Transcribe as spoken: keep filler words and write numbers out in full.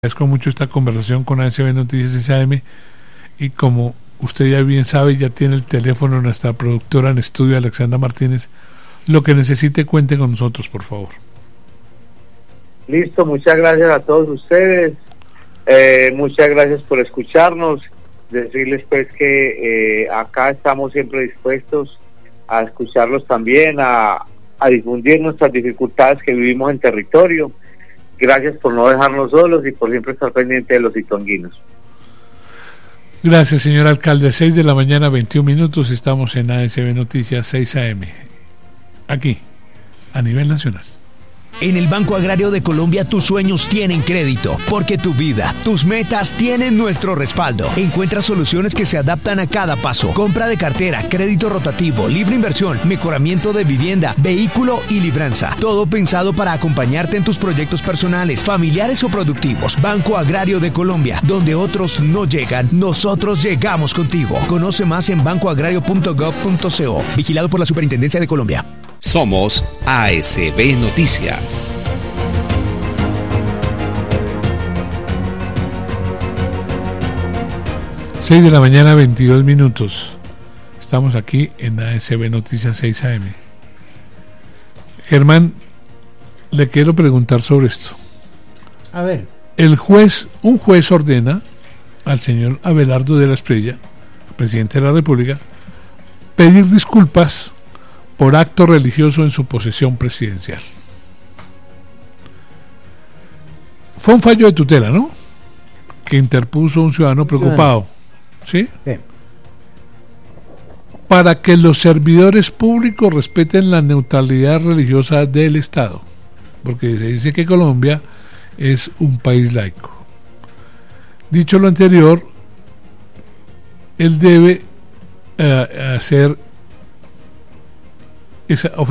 Agradezco mucho esta conversación con A S B Noticias S A M y como usted ya bien sabe, ya tiene el teléfono de nuestra productora en estudio, Alexandra Martínez. Lo que necesite, cuente con nosotros, por favor. Listo, muchas gracias a todos ustedes. Eh, muchas gracias por escucharnos. Decirles pues que eh, acá estamos siempre dispuestos a escucharlos también, a, a difundir nuestras dificultades que vivimos en territorio. Gracias por no dejarnos solos y por siempre estar pendiente de los itonguinos. Gracias, señor alcalde. seis de la mañana, veintiún minutos. Estamos en A S B Noticias seis A M. Aquí, a nivel nacional. En el Banco Agrario de Colombia tus sueños tienen crédito, porque tu vida, tus metas tienen nuestro respaldo. Encuentra soluciones que se adaptan a cada paso. Compra de cartera, crédito rotativo, libre inversión, mejoramiento de vivienda, vehículo y libranza. Todo pensado para acompañarte en tus proyectos personales, familiares o productivos. Banco Agrario de Colombia, donde otros no llegan, nosotros llegamos contigo. Conoce más en banco agrario punto gov punto co. Vigilado por la Superintendencia de Colombia. Somos A S B Noticias. seis de la mañana, veintidós minutos. Estamos aquí en A S B Noticias seis A M. Germán, le quiero preguntar sobre esto. A ver. El juez, un juez ordena al señor Abelardo de la Espriella, presidente de la República, pedir disculpas por acto religioso en su posesión presidencial. Fue un fallo de tutela, ¿no? Que interpuso un ciudadano preocupado, ¿sí? Sí. Para que los servidores públicos respeten la neutralidad religiosa del Estado, porque se dice que Colombia es un país laico. Dicho lo anterior, él debe eh, hacer esa